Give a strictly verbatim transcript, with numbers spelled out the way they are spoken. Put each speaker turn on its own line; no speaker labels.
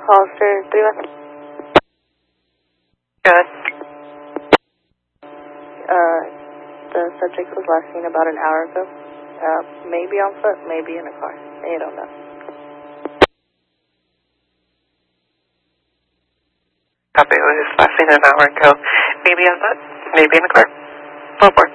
Hollister three one.
Good.
Uh, the subject was last seen about an hour ago. Uh, maybe on foot, maybe in a car. You don't know.
Copy. It was last seen an hour ago. Maybe on foot, maybe in a car. Go for it.